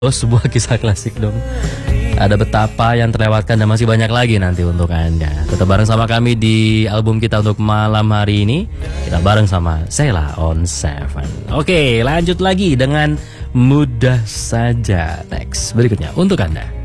sebuah kisah klasik dong. Ada betapa yang terlewatkan dan masih banyak lagi nanti untuk Anda. Tetap bareng sama kami di album kita untuk malam hari ini. Kita bareng sama Sheila on Seven. Oke, lanjut lagi dengan Mudah Saja. Next berikutnya untuk Anda.